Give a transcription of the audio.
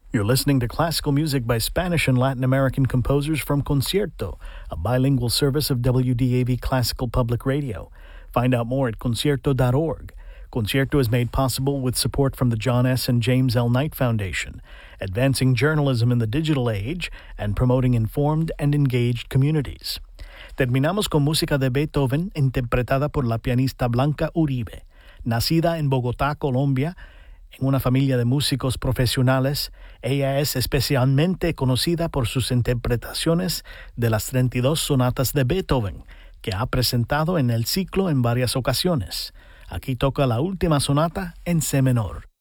You're listening to classical music by Spanish and Latin American composers from Concierto, a bilingual service of WDAV Classical Public Radio. Find out more at concierto.org. Concierto is made possible with support from the John S. and James L. Knight Foundation, advancing journalism in the digital age and promoting informed and engaged communities. Terminamos con música de Beethoven interpretada por la pianista Blanca Uribe. Nacida en Bogotá, Colombia, en una familia de músicos profesionales, ella es especialmente conocida por sus interpretaciones de las 32 sonatas de Beethoven, que ha presentado en el ciclo en varias ocasiones. Aquí toca la última sonata en C menor.